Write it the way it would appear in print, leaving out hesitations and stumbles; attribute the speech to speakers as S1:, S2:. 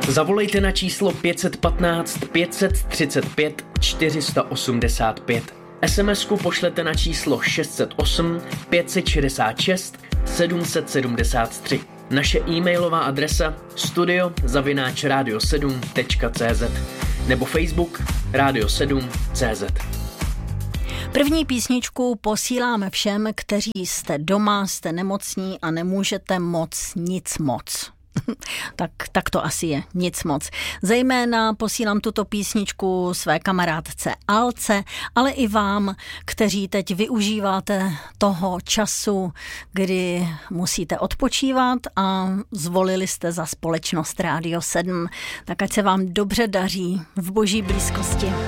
S1: Zavolejte na číslo 515 535 485. SMS-ku pošlete na číslo 608 566 773. Naše e-mailová adresa studio@radio7.cz nebo Facebook Radio7.cz.
S2: První písničku posíláme všem, kteří jste doma, jste nemocní a nemůžete nic moc. Tak to asi je, nic moc. Zejména posílám tuto písničku své kamarádce Alce, ale i vám, kteří teď využíváte toho času, kdy musíte odpočívat a zvolili jste za společnost Radio 7. Tak ať se vám dobře daří v boží blízkosti.